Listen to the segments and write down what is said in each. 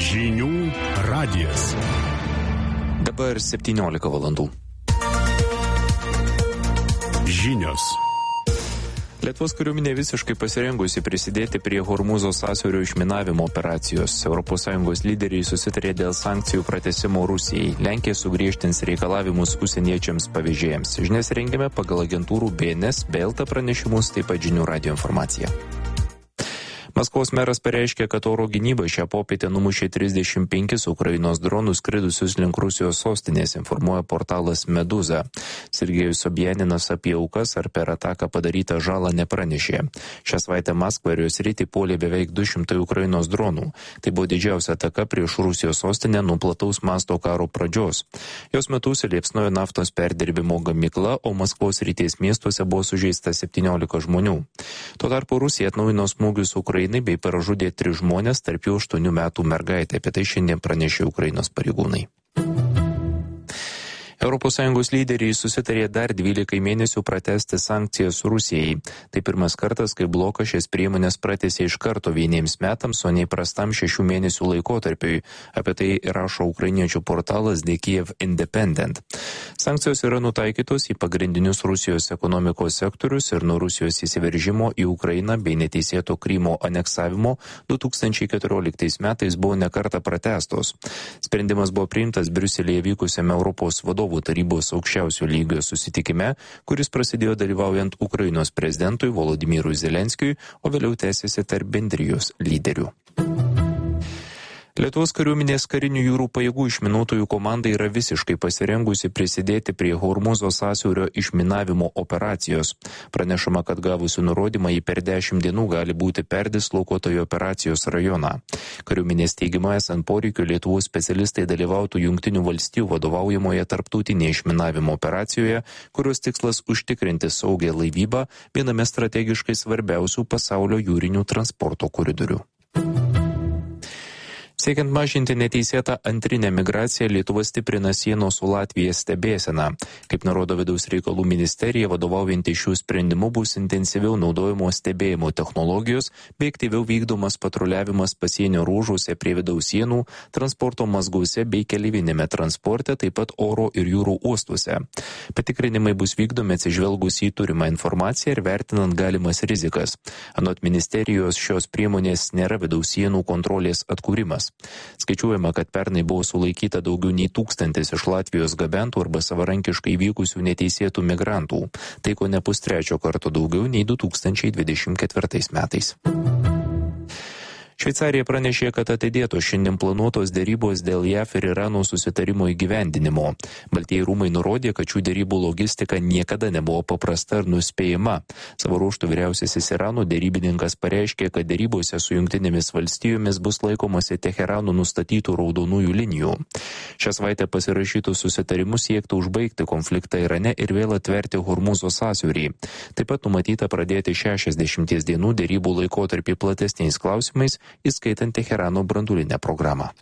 Žinių radijas. Dabar 17 valandų. Žinios. Lietuvos kariuomenė visiškai pasirengusi prisidėti prie Hormūzo sąsiaurio išminavimo operacijos. ES lyderiai susitarė dėl sankcijų pratęsimo Rusijai. Lenkija sugriežtins reikalavimus užsieniečiams pavežėjams. Žinias rengiame pagal agentūrų BNS, BLT pranešimus, taip pat Žinių radijo informaciją. Maskvos meras pareiškė, kad oro gynyba šią popietę numušė 35 Ukrainos dronus skridusius link Rusijos sostinės, informuoja portalas Meduza. Sergejus Sobjaninas apie aukas ar per ataką padarytą žalą nepranešė. Šią savaitę Maskvą ir jos sritį puolė beveik 200 Ukrainos dronų. Tai buvo didžiausia ataka prieš Rusijos sostinę nuo plataus masto karo pradžios. Jos metu liepsnojo naftos perdirbimo gamykla, o Maskvos ryties miestuose buvo sužeista 17 žmonių. Tuo tarpu Rusija atnaujino smūgius Ukrainai bei pražudė 3 žmonės, tarp jų 8 metų mergaitė. Apie tai šiandien pranešė Ukrainos pareigūnai. ES lyderiai susitarė dar 12 mėnesių pratęsti sankcijas Rusijai. Tai pirmas kartas, kai blokas šias priemonės pratęsė iš karto vieniems metams, o neįprastam 6 mėnesių laikotarpiui. Apie tai rašo ukrainiečių portalas The Kyiv Independent. Sankcijos yra nutaikytos į pagrindinius Rusijos ekonomikos sektorius ir nuo Rusijos įsiveržimo į Ukrainą bei neteisėto Krymo aneksavimo 2014 metais buvo nekartą pratęstos. Sprendimas buvo priimtas Briuselyje vykusiame Europos vadovų tarybos aukščiausio lygio susitikime, kuris prasidėjo dalyvaujant Ukrainos prezidentui Volodymyrui Zelenskiui, o vėliau tęsėsi tarp bendrijos lyderių. Lietuvos kariuomenės karinių jūrų pajėgų išminuotojų komanda yra visiškai pasirengusi prisidėti prie Hormūzo sąsiaurio išminavimo operacijos. Pranešama, kad gavusi nurodymą į per 10 dienų gali būti perdislokuota į operacijos rajoną. Kariuomenės teigimu, esant poreikiu, Lietuvos specialistai dalyvautų Jungtinių valstijų vadovaujamoje tarptautinėje išminavimo operacijoje, kurios tikslas užtikrinti saugią laivybą viename strategiškai svarbiausių pasaulio jūrinių transporto koridorių. Siekiant mažinti neteisėtą antrinę migraciją, Lietuva stiprina sienos su Latvija stebėseną. Kaip nurodo Vidaus reikalų ministerija, vadovaujanti šių sprendimų bus intensyviau naudojamos stebėjimo technologijos bei aktyviau vykdomas patruliavimas pasienio ruožuose prie vidaus sienų, transporto mazguose bei keleivinėme transporte, taip pat oro ir jūrų uostuose. Patikrinimai bus vykdomi atsižvelgus į turimą informaciją ir vertinant galimas rizikas. Anot ministerijos, šios priemonės nėra vidaus sienų kontrolės atkūrimas. Skaičiuojama, kad pernai buvo sulaikyta daugiau nei 1000 iš Latvijos gabentų arba savarankiškai vykusių neteisėtų migrantų. Tai ko ne pustrečio karto daugiau nei 2024 metais. Šveicarija pranešė, kad atidėtos šiandien planuotos dėrybos dėl JAF ir Irano susitarimo įgyvendinimo. Baltieji rūmai nurodė, kad šių dėrybų logistika niekada nebuvo paprasta ir nuspėjama. Savo ruožtu vyriausiasis Irano dėrybininkas pareiškė, kad dėrybose su Jungtinėmis valstijomis bus laikomasi Teherano nustatytų raudonųjų linijų. Šią savaitę pasirašytus susitarimus siektų užbaigti konfliktą Irane ir vėl atverti Hormūzo sąsiaurį. Taip pat numatyta pradėti 60 dienų dėrybų laikotarpį platesniais klausimais, įskaitant Teherano branduolinę programą.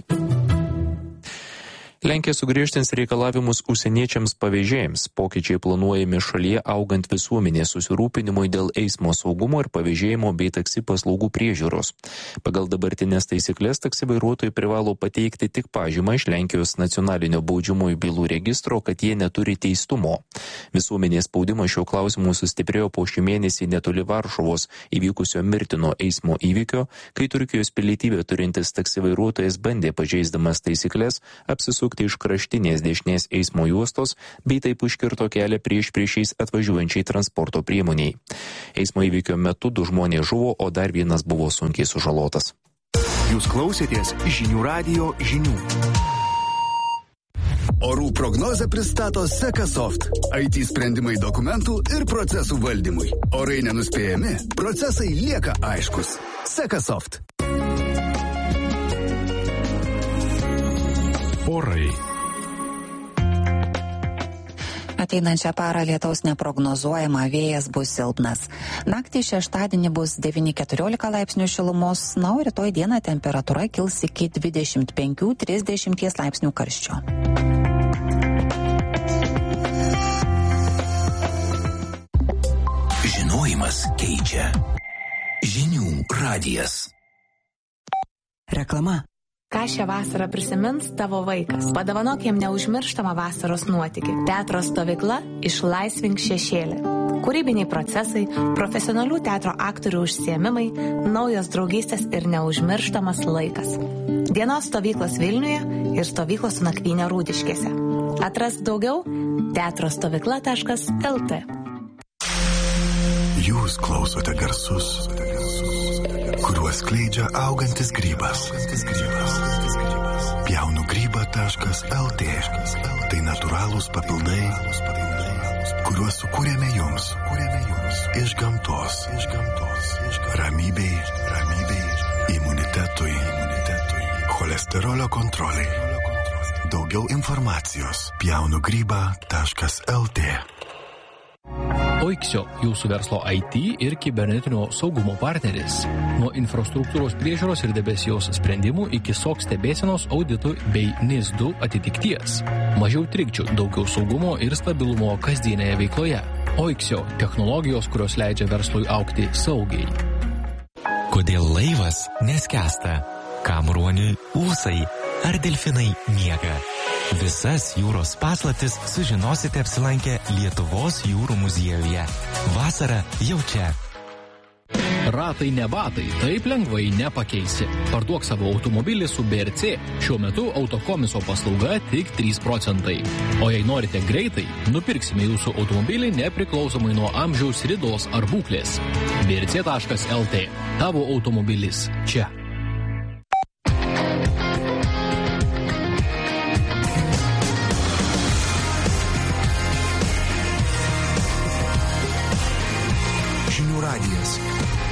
Lenkija sugriežtins reikalavimus užsieniečiams pavežėjams. Pokyčiai planuojami šalyje augant visuomenės susirūpinimui dėl eismo saugumo ir pavėžėjimo bei taksi paslaugų priežiūros. Pagal dabartinės taisyklės taksi vairuotojai privalo pateikti tik pažymą iš Lenkijos nacionalinio baudžiamųjų bylų registro, kad jie neturi teistumo. Visuomenės spaudimas šiuo klausimu sustiprėjo po šį mėnesį netoli Varšuvos įvykusio mirtino eismo įvykio, kai Turkijos pilietybę turintis taksi vairuotojas bandė pažeisdamas taisyklės apsisukti iš kraštinės dešinės eismo juostos bei taip užkirto kelią priešais atvažiuojančiai transporto priemoniai. Eismo įvykio metu 2 žmonės žuvo, o dar vienas buvo sunkiai sužalotas. Jūs klausėtės Žinių radijo žinių. Orų prognozę pristato Sekasoft. IT sprendimai dokumentų ir procesų valdymui. Orai nenuspėjami, procesai lieka aiškus. Sekasoft. Orai. Ateinančią parą lietaus neprognozuojama, vėjas bus silpnas. Naktį šeštadienį bus 9-14 laipsnių šilumos, na, o rytoj dieną temperatūra kils iki 25-30 laipsnių karščio. Žinojimas keičia. Žinių radijas. Reklama. Ką šią vasarą prisimins tavo vaikas? Padovanok jam neužmirštamą vasaros nuotykį. Teatro stovykla Išlaisvink šešėlį. Kūrybiniai procesai, profesionalių teatro aktorių užsiėmimai, naujos draugystės ir neužmirštamas laikas. Dienos stovyklos Vilniuje ir stovyklos su nakvynė Rūdiškėse. Atrask daugiau teatrostovykla.lt. Jūs klausote garsus, kuriuos skleidžia augantis grybas. Pjaunugryba.lt. Tai natūralūs papildai, kuriuos sukūrėme jums iš gamtos. Ramybei, imunitetui, cholesterolio kontroliai. Daugiau informacijos pjaunugryba.lt. Oiksio, jūsų verslo IT ir kibernetinio saugumo partneris. Nuo infrastruktūros priežiūros ir debesijos sprendimų iki SOC stebėsenos auditų bei NIS2 atitikties. Mažiau trikdžių, daugiau saugumo ir stabilumo kasdienėje veikloje. Oiksio – technologijos, kurios leidžia verslui augti saugiai. Kodėl laivas neskęsta? Kam ruoniui ūsai? Ar delfinai miega? Visas jūros paslaptis sužinosite apsilankę Lietuvos jūrų muziejuje. Vasara jau čia. Ratai ne batai, taip lengvai nepakeisi. Parduok savo automobilį su BRC. Šiuo metu autokomiso paslauga tik 3%. O jei norite greitai, nupirksime jūsų automobilį nepriklausomai nuo amžiaus, ridos ar būklės. BRC.lt. Tavo automobilis čia.